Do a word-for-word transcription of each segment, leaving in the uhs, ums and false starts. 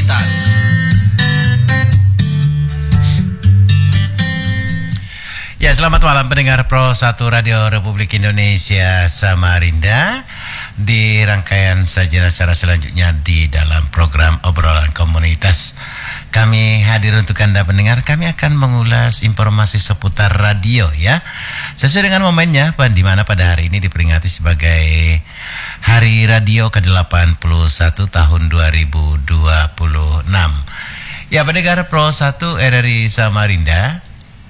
komunitas. Ya, selamat malam pendengar Pro satu Radio Republik Indonesia Samarinda. Di rangkaian sajian acara selanjutnya di dalam program obrolan komunitas, kami hadir untuk Anda pendengar. Kami akan mengulas informasi seputar radio ya, sesuai dengan momennya, di mana pada hari ini diperingati sebagai Hari Radio ke delapan puluh satu tahun dua ribu dua puluh enam. Ya, pendengar Pro satu R R I Samarinda,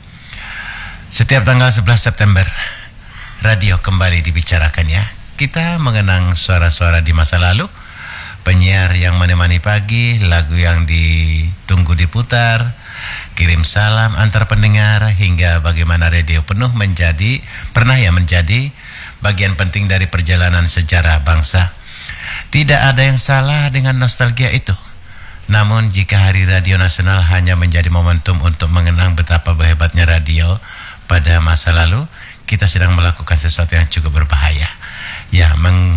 setiap tanggal sebelas September radio kembali dibicarakan ya. Kita mengenang suara-suara di masa lalu, penyiar yang menemani pagi, lagu yang ditunggu diputar, kirim salam antar pendengar, hingga bagaimana radio penuh menjadi, pernah ya menjadi bagian penting dari perjalanan sejarah bangsa. Tidak ada yang salah dengan nostalgia itu. Namun jika Hari Radio Nasional hanya menjadi momentum untuk mengenang betapa hebatnya radio pada masa lalu, kita sedang melakukan sesuatu yang cukup berbahaya. Ya,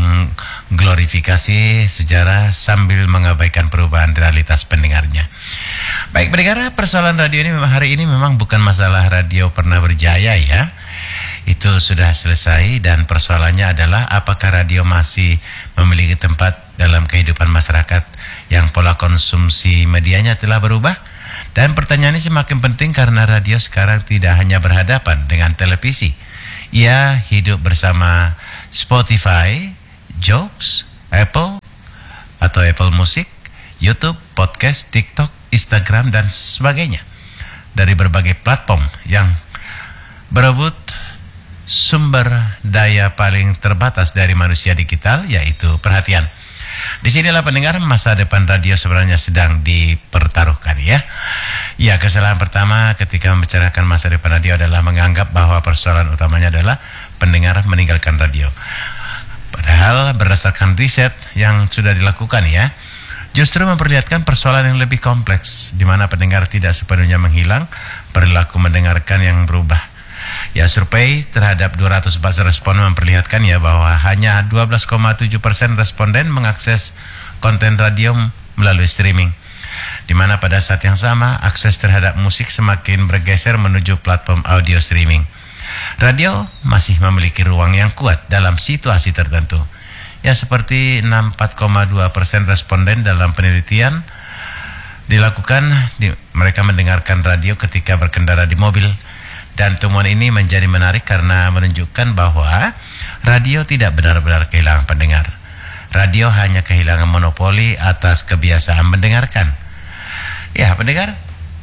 mengglorifikasi sejarah sambil mengabaikan perubahan realitas pendengarnya. Baik pendengar, persoalan radio ini memang hari ini memang bukan masalah radio pernah berjaya ya. Itu sudah selesai, dan persoalannya adalah apakah radio masih memiliki tempat dalam kehidupan masyarakat yang pola konsumsi medianya telah berubah. Dan pertanyaan ini semakin penting karena radio sekarang tidak hanya berhadapan dengan televisi. Ia hidup bersama Spotify, Joox, Apple atau Apple Music, YouTube, podcast, TikTok, Instagram, dan sebagainya. Dari berbagai platform yang berebut sumber daya paling terbatas dari manusia digital, yaitu perhatian. Disinilah pendengar, masa depan radio sebenarnya sedang dipertaruhkan ya. Ya, kesalahan pertama ketika membicarakan masa depan radio adalah menganggap bahwa persoalan utamanya adalah pendengar meninggalkan radio. Padahal berdasarkan riset yang sudah dilakukan ya, justru memperlihatkan persoalan yang lebih kompleks, di mana pendengar tidak sepenuhnya menghilang, perilaku mendengarkan yang berubah. Ya, survei terhadap dua ratus empat responden memperlihatkan ya bahwa hanya dua belas koma tujuh persen responden mengakses konten radio melalui streaming, di mana pada saat yang sama akses terhadap musik semakin bergeser menuju platform audio streaming. Radio masih memiliki ruang yang kuat dalam situasi tertentu. Ya, seperti enam puluh empat koma dua persen responden dalam penelitian dilakukan, di, mereka mendengarkan radio ketika berkendara di mobil. Dan temuan ini menjadi menarik karena menunjukkan bahwa radio tidak benar-benar kehilangan pendengar. Radio hanya kehilangan monopoli atas kebiasaan mendengarkan. Ya, pendengar,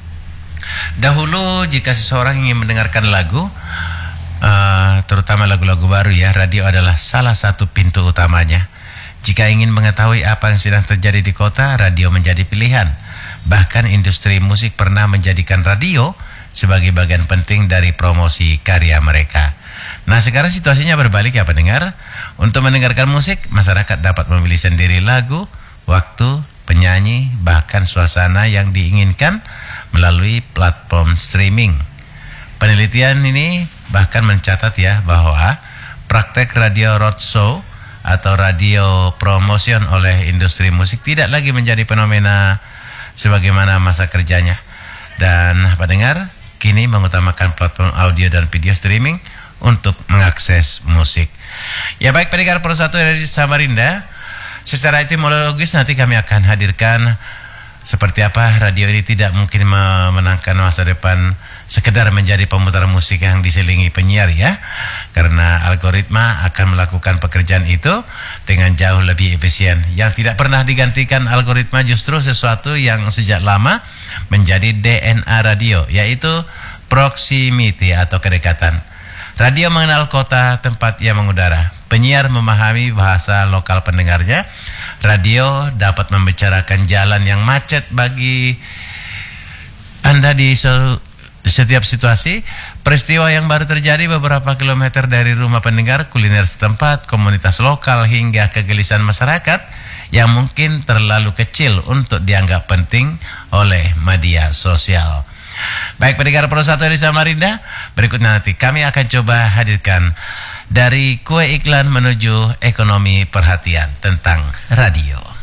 dahulu jika seseorang ingin mendengarkan lagu, uh, terutama lagu-lagu baru ya, radio adalah salah satu pintu utamanya. Jika ingin mengetahui apa yang sedang terjadi di kota, radio menjadi pilihan. Bahkan industri musik pernah menjadikan radio sebagai bagian penting dari promosi karya mereka. Nah, sekarang situasinya berbalik ya pendengar. Untuk mendengarkan musik, masyarakat dapat memilih sendiri lagu, waktu, penyanyi, bahkan suasana yang diinginkan melalui platform streaming. Penelitian ini bahkan mencatat ya bahwa praktek radio roadshow atau radio promotion oleh industri musik tidak lagi menjadi fenomena sebagaimana masa kerjanya. Dan pendengar, kini mengutamakan platform audio dan video streaming untuk mengakses musik. Ya, baik pendengar Pro satu dari Samarinda, secara etimologis nanti kami akan hadirkan seperti apa radio ini tidak mungkin memenangkan masa depan sekedar menjadi pemutar musik yang diselingi penyiar ya, karena algoritma akan melakukan pekerjaan itu dengan jauh lebih efisien. Yang tidak pernah digantikan algoritma justru sesuatu yang sejak lama menjadi D N A radio, yaitu proximity atau kedekatan. Radio mengenal kota tempat ia mengudara. Penyiar memahami bahasa lokal pendengarnya. Radio dapat membicarakan jalan yang macet bagi Anda di setiap situasi. Peristiwa yang baru terjadi beberapa kilometer dari rumah pendengar, kuliner setempat, komunitas lokal, hingga kegelisahan masyarakat yang mungkin terlalu kecil untuk dianggap penting oleh media sosial. Baik pendengar Pro satu di Samarinda, berikutnya nanti kami akan coba hadirkan dari kue iklan menuju ekonomi perhatian tentang radio.